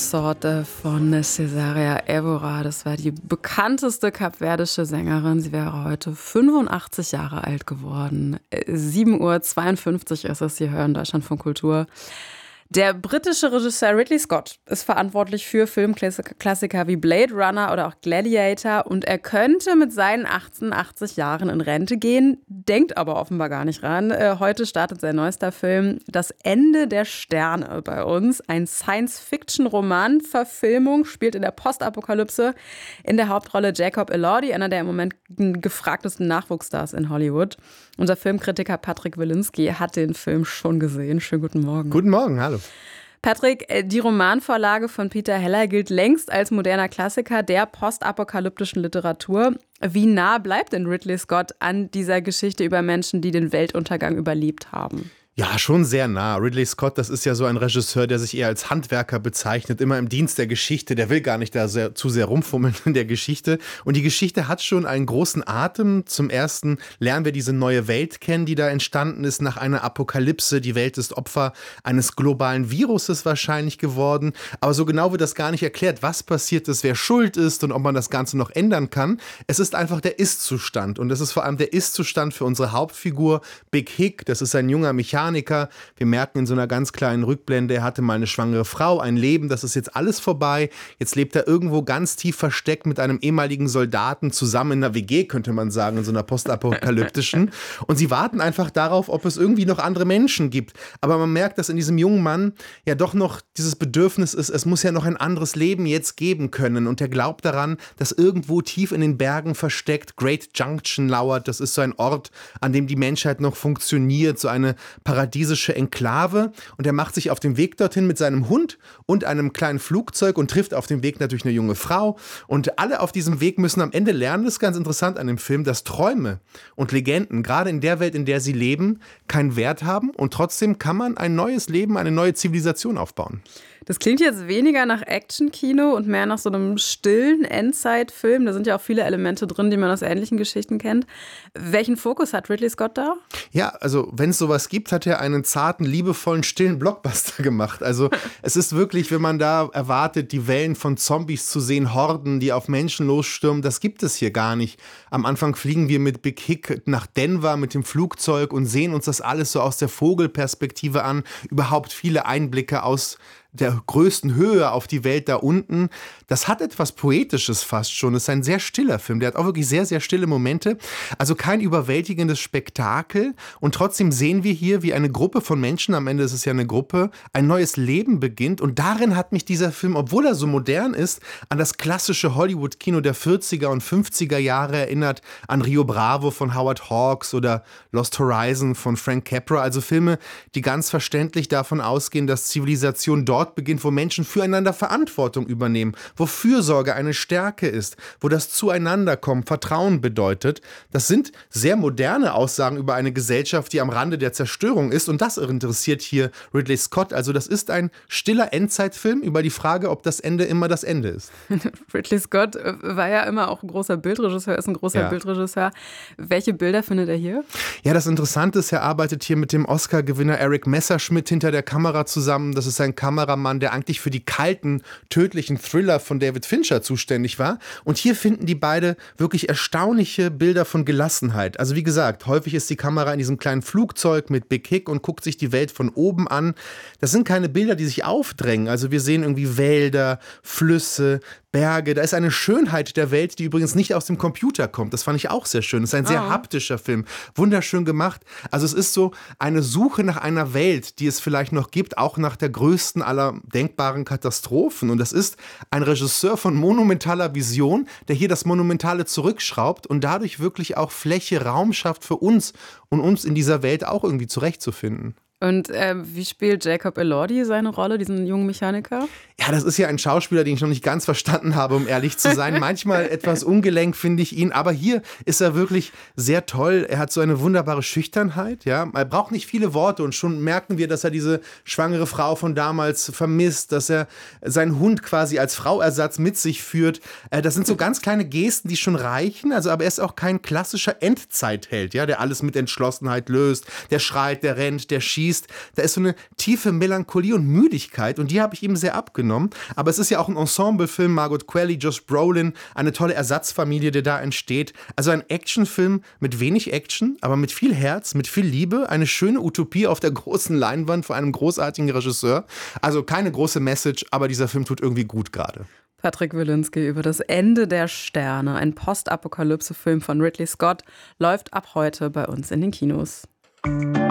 Sorte von Cesaria Évora. Das war die bekannteste kapverdische Sängerin. Sie wäre heute 85 Jahre alt geworden. 7:52 Uhr ist es. Sie hören Deutschlandfunk Kultur. Der britische Regisseur Ridley Scott ist verantwortlich für Filmklassiker wie Blade Runner oder auch Gladiator und er könnte mit seinen 88 Jahren in Rente gehen, denkt aber offenbar gar nicht ran. Heute startet sein neuester Film Das Ende der Sterne bei uns. Ein Science-Fiction-Roman-Verfilmung, spielt in der Postapokalypse. In der Hauptrolle Jacob Elordi, einer der im Moment gefragtesten Nachwuchsstars in Hollywood. Unser Filmkritiker Patrick Wilinski hat den Film schon gesehen. Schönen guten Morgen. Guten Morgen, hallo. Patrick, die Romanvorlage von Peter Heller gilt längst als moderner Klassiker der postapokalyptischen Literatur. Wie nah bleibt denn Ridley Scott an dieser Geschichte über Menschen, die den Weltuntergang überlebt haben? Ja, schon sehr nah. Ridley Scott, das ist ja so ein Regisseur, der sich eher als Handwerker bezeichnet, immer im Dienst der Geschichte. Der will gar nicht da zu sehr rumfummeln in der Geschichte. Und die Geschichte hat schon einen großen Atem. Zum Ersten lernen wir diese neue Welt kennen, die da entstanden ist nach einer Apokalypse. Die Welt ist Opfer eines globalen Viruses wahrscheinlich geworden. Aber so genau wird das gar nicht erklärt, was passiert ist, wer schuld ist und ob man das Ganze noch ändern kann. Es ist einfach der Ist-Zustand. Und das ist vor allem der Ist-Zustand für unsere Hauptfigur Big Hick. Das ist ein junger Mechaniker. Wir merken in so einer ganz kleinen Rückblende, er hatte mal eine schwangere Frau, ein Leben, das ist jetzt alles vorbei. Jetzt lebt er irgendwo ganz tief versteckt mit einem ehemaligen Soldaten zusammen in einer WG, könnte man sagen, in so einer postapokalyptischen. Und sie warten einfach darauf, ob es irgendwie noch andere Menschen gibt. Aber man merkt, dass in diesem jungen Mann ja doch noch dieses Bedürfnis ist, es muss ja noch ein anderes Leben jetzt geben können. Und er glaubt daran, dass irgendwo tief in den Bergen versteckt Great Junction lauert. Das ist so ein Ort, an dem die Menschheit noch funktioniert, so eine paradiesische Enklave, und er macht sich auf den Weg dorthin mit seinem Hund und einem kleinen Flugzeug und trifft auf dem Weg natürlich eine junge Frau, und alle auf diesem Weg müssen am Ende lernen, das ist ganz interessant an dem Film, dass Träume und Legenden, gerade in der Welt, in der sie leben, keinen Wert haben, und trotzdem kann man ein neues Leben, eine neue Zivilisation aufbauen. Das klingt jetzt weniger nach Action-Kino und mehr nach so einem stillen Endzeit-Film. Da sind ja auch viele Elemente drin, die man aus ähnlichen Geschichten kennt. Welchen Fokus hat Ridley Scott da? Ja, also wenn es sowas gibt, hat er einen zarten, liebevollen, stillen Blockbuster gemacht. Also es ist wirklich, wenn man da erwartet, die Wellen von Zombies zu sehen, Horden, die auf Menschen losstürmen, das gibt es hier gar nicht. Am Anfang fliegen wir mit Big Hick nach Denver mit dem Flugzeug und sehen uns das alles so aus der Vogelperspektive an. Überhaupt viele Einblicke aus der größten Höhe auf die Welt da unten. Das hat etwas Poetisches fast schon. Es ist ein sehr stiller Film. Der hat auch wirklich sehr, sehr stille Momente. Also kein überwältigendes Spektakel. Und trotzdem sehen wir hier, wie eine Gruppe von Menschen, am Ende ist es ja eine Gruppe, ein neues Leben beginnt. Und darin hat mich dieser Film, obwohl er so modern ist, an das klassische Hollywood-Kino der 40er und 50er Jahre erinnert. An Rio Bravo von Howard Hawks oder Lost Horizon von Frank Capra. Also Filme, die ganz verständlich davon ausgehen, dass Zivilisation dort beginnt, wo Menschen füreinander Verantwortung übernehmen, wo Fürsorge eine Stärke ist, wo das Zueinanderkommen Vertrauen bedeutet. Das sind sehr moderne Aussagen über eine Gesellschaft, die am Rande der Zerstörung ist, und das interessiert hier Ridley Scott. Also das ist ein stiller Endzeitfilm über die Frage, ob das Ende immer das Ende ist. Ridley Scott war ja immer auch ein großer Bildregisseur, ist ein großer Bildregisseur. Welche Bilder findet er hier? Ja, das Interessante ist, er arbeitet hier mit dem Oscar-Gewinner Eric Messerschmidt hinter der Kamera zusammen. Das ist ein Kameramann, der eigentlich für die kalten, tödlichen Thriller von David Fincher zuständig war. Und hier finden die beide wirklich erstaunliche Bilder von Gelassenheit. Also wie gesagt, häufig ist die Kamera in diesem kleinen Flugzeug mit Big Hick und guckt sich die Welt von oben an. Das sind keine Bilder, die sich aufdrängen. Also wir sehen irgendwie Wälder, Flüsse, Berge. Da ist eine Schönheit der Welt, die übrigens nicht aus dem Computer kommt. Das fand ich auch sehr schön. Es ist ein sehr haptischer Film. Wunderschön gemacht. Also es ist so eine Suche nach einer Welt, die es vielleicht noch gibt, auch nach der größten aller denkbaren Katastrophen. Und das ist ein Regisseur von monumentaler Vision, der hier das Monumentale zurückschraubt und dadurch wirklich auch Fläche, Raum schafft für uns und uns in dieser Welt auch irgendwie zurechtzufinden. Und wie spielt Jacob Elordi seine Rolle, diesen jungen Mechaniker? Ja, das ist ja ein Schauspieler, den ich noch nicht ganz verstanden habe, um ehrlich zu sein. Manchmal etwas ungelenk finde ich ihn, aber hier ist er wirklich sehr toll. Er hat so eine wunderbare Schüchternheit, ja. Er braucht nicht viele Worte und schon merken wir, dass er diese schwangere Frau von damals vermisst, dass er seinen Hund quasi als Frauersatz mit sich führt. Das sind so ganz kleine Gesten, die schon reichen, also aber er ist auch kein klassischer Endzeitheld, ja, der alles mit Entschlossenheit löst, der schreit, der rennt, der schießt. siehst, da ist so eine tiefe Melancholie und Müdigkeit und die habe ich ihm sehr abgenommen. Aber es ist ja auch ein Ensemblefilm, Margot Qualley, Josh Brolin, eine tolle Ersatzfamilie, die da entsteht. Also ein Actionfilm mit wenig Action, aber mit viel Herz, mit viel Liebe, eine schöne Utopie auf der großen Leinwand von einem großartigen Regisseur. Also keine große Message, aber dieser Film tut irgendwie gut gerade. Patrick Wilinski über das Ende der Sterne, ein Postapokalypse-Film von Ridley Scott, läuft ab heute bei uns in den Kinos.